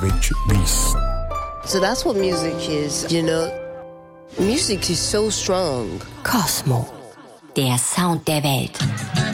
Rich Beast. So that's what music is, you know. Music is so strong. Kosmo, der Sound der Welt.